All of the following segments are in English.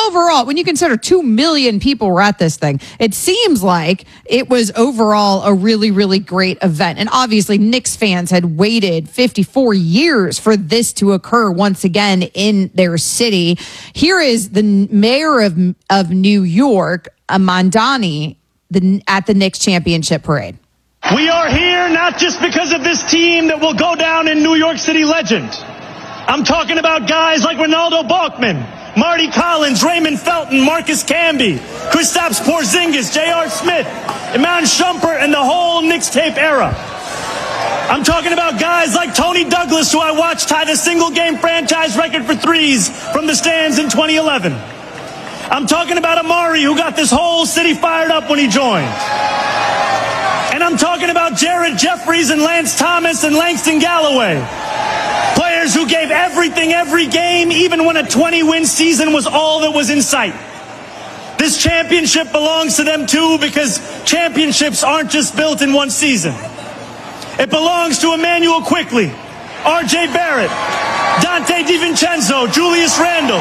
overall, when you consider 2 million people were at this thing, it seems like it was overall a really, really great event. And obviously, Knicks fans had waited 54 years for this to occur once again in their city. Here is the mayor of New York, Mamdani, at the Knicks championship parade. We are here not just because of this team that will go down in New York City legend. I'm talking about guys like Ronaldo Balkman, Marty Collins, Raymond Felton, Marcus Camby, Kristaps Porzingis, J.R. Smith, Iman Shumpert, and the whole Knicks tape era. I'm talking about guys like Tony Douglas, who I watched tie the single-game franchise record for threes from the stands in 2011. I'm talking about Amari, who got this whole city fired up when he joined. And I'm talking about Jared Jeffries and Lance Thomas and Langston Galloway. Players who gave everything every game, even when a 20-win season was all that was in sight. This championship belongs to them too, because championships aren't just built in one season. It belongs to Emmanuel Quickley, R.J. Barrett, Dante DiVincenzo, Julius Randle.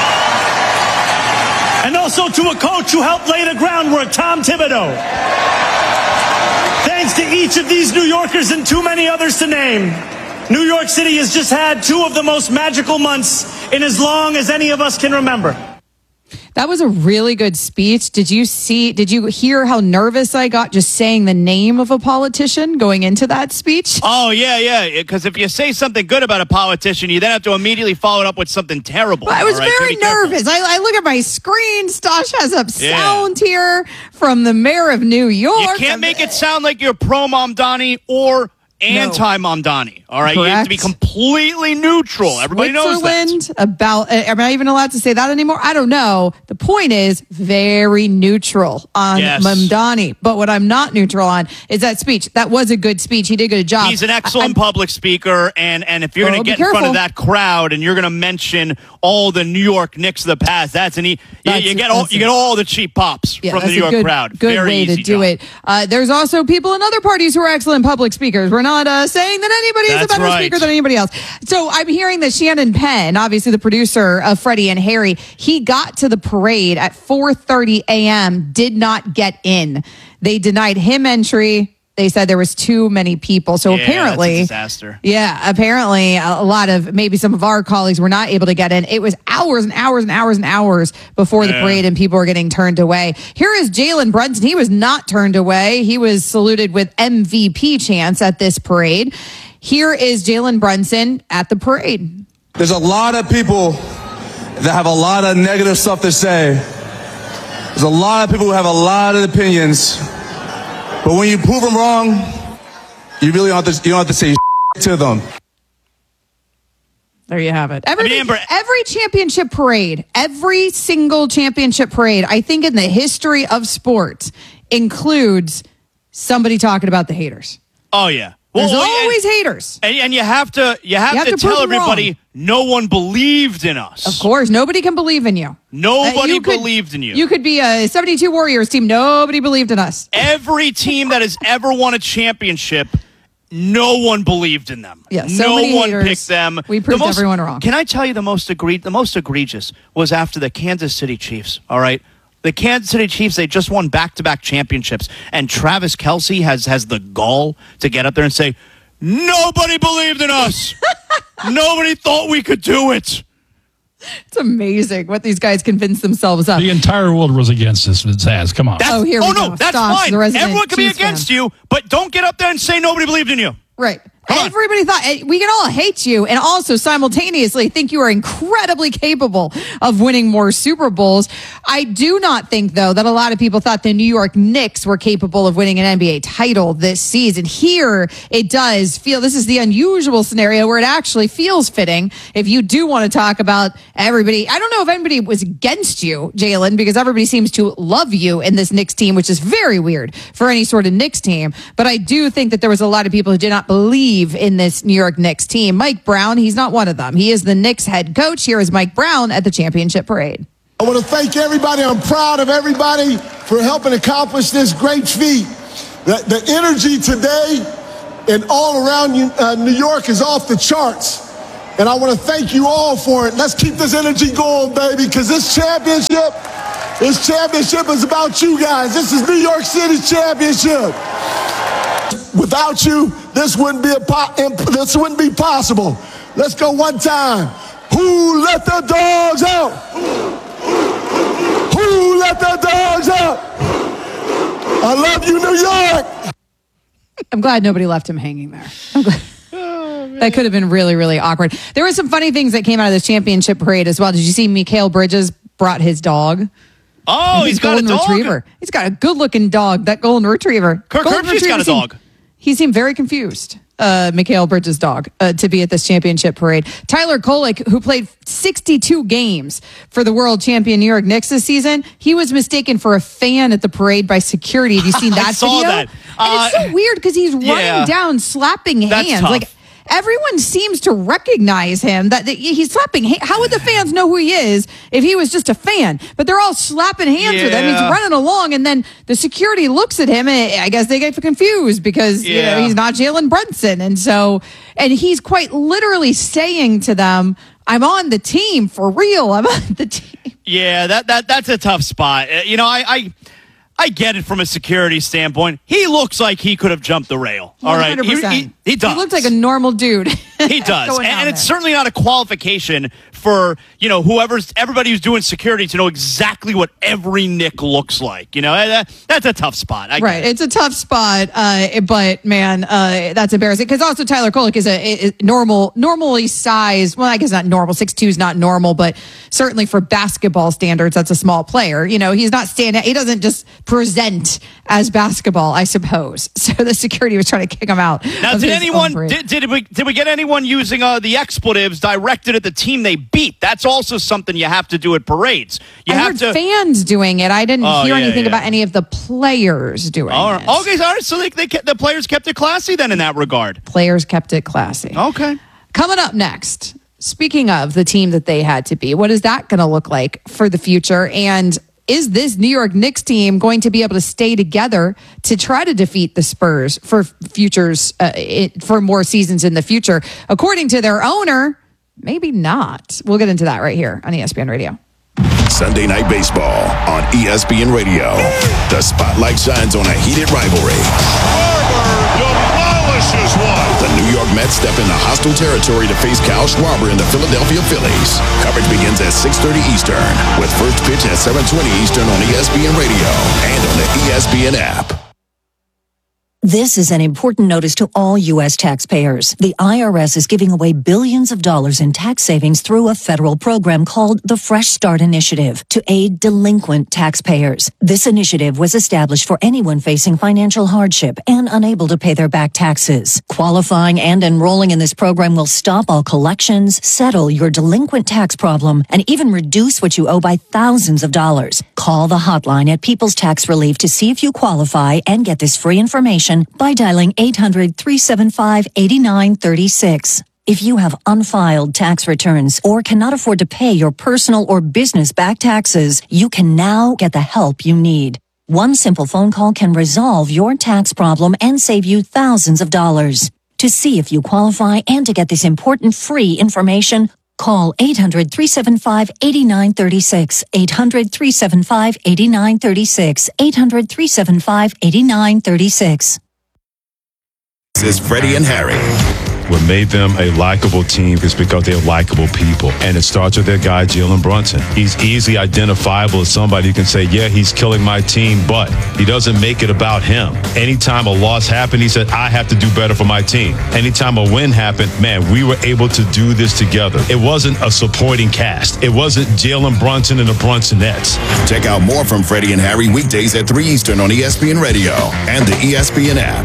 And also to a coach who helped lay the groundwork, Tom Thibodeau. Thanks to each of these New Yorkers and too many others to name, New York City has just had two of the most magical months in as long as any of us can remember. That was a really good speech. Did you hear how nervous I got just saying the name of a politician going into that speech? Oh, yeah. Because if you say something good about a politician, you then have to immediately follow it up with something terrible. I was very nervous. I look at my screen. Stosh has up sound here from the mayor of New York. You can't make it sound like you're pro-Mamdani or anti-Mamdani, all right? Correct. You have to be completely neutral. Everybody knows that. Am I even allowed to say that anymore? I don't know. The point is very neutral on Mamdani. But what I'm not neutral on is that speech. That was a good speech. He did a good job. He's an excellent public speaker, and if you're going to get in front of that crowd and you're going to mention all the New York Knicks of the past, you get all the cheap pops from the New York crowd. Good very way easy to do it. There's also people in other parties who are excellent public speakers. We're not saying that anybody is a better speaker than anybody else. So I'm hearing that Shannon Penn, obviously the producer of Freddie and Harry, he got to the parade at 4:30 a.m., did not get in. They denied him entry. They said there was too many people. So apparently, that's a disaster. Yeah, apparently a lot of, maybe some of our colleagues were not able to get in. It was hours and hours and hours and hours before the parade, and people were getting turned away. Here is Jalen Brunson. He was not turned away. He was saluted with MVP chants at this parade. Here is Jalen Brunson at the parade. There's a lot of people that have a lot of negative stuff to say. There's a lot of people who have a lot of opinions. But when you prove them wrong, you really don't have to say to them. There you have it. Every championship parade, every single championship parade, I think in the history of sports, includes somebody talking about the haters. Oh, yeah. There's always haters. And you have to tell everybody no one believed in us. Of course, nobody can believe in you. Nobody believed in you. You could be a 72 Warriors team. Nobody believed in us. Every team that has ever won a championship, no one believed in them. Yeah, no one picked them. We proved everyone wrong. Can I tell you the most egregious was after the Kansas City Chiefs, all right? The Kansas City Chiefs, they just won back-to-back championships, and Travis Kelce has the gall to get up there and say, nobody believed in us. Nobody thought we could do it. It's amazing what these guys convince themselves of. The entire world was against this. Zaz, come on. Here we go. No, that's Stosh, fine. Everyone can be against you, but don't get up there and say nobody believed in you. Right. Everybody thought we can all hate you and also simultaneously think you are incredibly capable of winning more Super Bowls. I do not think, though, that a lot of people thought the New York Knicks were capable of winning an NBA title this season. Here, it does feel, this is the unusual scenario where it actually feels fitting. If you do want to talk about everybody, I don't know if anybody was against you, Jalen, because everybody seems to love you in this Knicks team, which is very weird for any sort of Knicks team. But I do think that there was a lot of people who did not believe in this New York Knicks team. Mike Brown, he's not one of them. He is the Knicks head coach. Here is Mike Brown at the championship parade. I want to thank everybody. I'm proud of everybody for helping accomplish this great feat. The energy today and all around New York is off the charts. And I want to thank you all for it. Let's keep this energy going, baby, because this championship is about you guys. This is New York City's championship. Without you, this wouldn't be possible. Let's go one time. Who let the dogs out? Who let the dogs out? I love you, New York. I'm glad nobody left him hanging there. I'm glad. That could have been really, really awkward. There were some funny things that came out of this championship parade as well. Did you see Mikal Bridges brought his dog? Oh, he's got a golden dog? retriever. He's got a good-looking dog, that golden retriever. Kirk Golden Herbstreit's got a dog. He seemed very confused, Mikal Bridges' dog, to be at this championship parade. Tyler Kolek, who played 62 games for the world champion New York Knicks this season, he was mistaken for a fan at the parade by security. Have you seen that I saw video? that. And it's so weird because he's running down, slapping That's hands. tough. Like, everyone seems to recognize him, that he's slapping. How would the fans know who he is if he was just a fan? But they're all slapping hands with him. He's running along, and then the security looks at him, and I guess they get confused because you know, he's not Jalen Brunson. And he's quite literally saying to them, I'm on the team for real. I'm on the team. Yeah, that's a tough spot. I get it from a security standpoint. He looks like he could have jumped the rail. All right. 100%. He does. He looks like a normal dude. He does. And it's certainly not a qualification for, everybody who's doing security to know exactly what every Knick looks like. That's a tough spot. Right. It's a tough spot. But man, that's embarrassing. Because also Tyler Kolek is a normally sized, well, I guess not normal. 6'2" is not normal, but certainly for basketball standards, that's a small player. He's not standing, he doesn't just present as basketball, I suppose. So the security was trying to kick him out. Now, did we get anyone using the expletives directed at the team they beat? That's also something you have to do at parades. I heard fans doing it. I didn't hear anything about any of the players doing it. Okay, all right. So the players kept it classy then in that regard. Players kept it classy. Okay. Coming up next, speaking of the team that they had to be, what is that going to look like for the future? And is this New York Knicks team going to be able to stay together to try to defeat the Spurs for for more seasons in the future? According to their owner, maybe not. We'll get into that right here on ESPN Radio. Sunday Night Baseball on ESPN Radio. The spotlight shines on a heated rivalry. Demolishes one. The New York Mets step into hostile territory to face Kyle Schwarber and the Philadelphia Phillies. Coverage begins at 6:30 Eastern with first pitch at 7:20 Eastern on ESPN Radio and on the ESPN app. This is an important notice to all U.S. taxpayers. The IRS is giving away billions of dollars in tax savings through a federal program called the Fresh Start Initiative to aid delinquent taxpayers. This initiative was established for anyone facing financial hardship and unable to pay their back taxes. Qualifying and enrolling in this program will stop all collections, settle your delinquent tax problem, and even reduce what you owe by thousands of dollars. Call the hotline at People's Tax Relief to see if you qualify and get this free information by dialing 800-375-8936. If you have unfiled tax returns or cannot afford to pay your personal or business back taxes, you can now get the help you need. One simple phone call can resolve your tax problem and save you thousands of dollars. To see if you qualify and to get this important free information, call 800-375-8936, 800-375-8936, 800-375-8936. This is Freddie and Harry. What made them a likable team is because they're likable people. And it starts with their guy, Jalen Brunson. He's easily identifiable as somebody who can say, yeah, he's killing my team, but he doesn't make it about him. Anytime a loss happened, he said, I have to do better for my team. Anytime a win happened, man, we were able to do this together. It wasn't a supporting cast. It wasn't Jalen Brunson and the Brunsonettes. Check out more from Freddie and Harry weekdays at 3 Eastern on ESPN Radio and the ESPN app.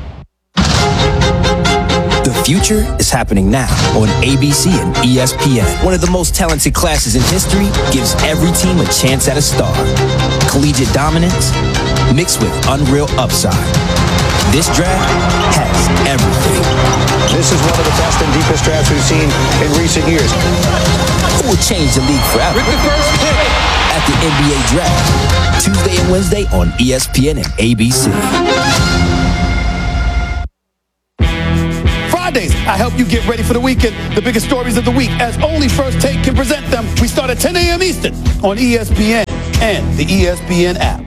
The future is happening now on ABC and ESPN. One of the most talented classes in history gives every team a chance at a star. Collegiate dominance mixed with unreal upside. This draft has everything. This is one of the best and deepest drafts we've seen in recent years. It will change the league forever. With the first pick at the NBA Draft, Tuesday and Wednesday on ESPN and ABC. Fridays I help you get ready for the weekend. The biggest stories of the week, as only First Take can present them. We start at 10 a.m. Eastern on ESPN and the ESPN app.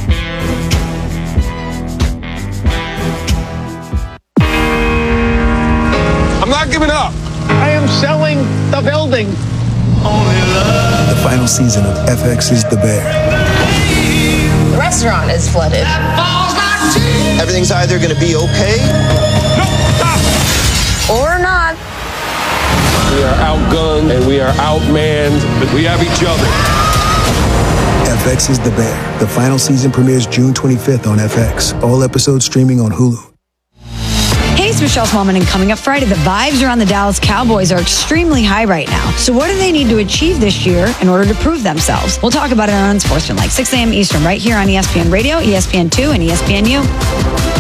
I'm not giving up. I am selling the building. The final season of FX is The Bear. The restaurant is flooded. Everything's either going to be okay or not. We are outgunned and we are outmanned, but we have each other. FX is The Bear. The final season premieres June 25th on FX. All episodes streaming on Hulu. Hey, it's Michelle Smallman, and coming up Friday, the vibes around the Dallas Cowboys are extremely high right now. So what do they need to achieve this year in order to prove themselves? We'll talk about it on Unsportsmanlike, 6 a.m. Eastern, right here on ESPN Radio, ESPN2, and ESPNU.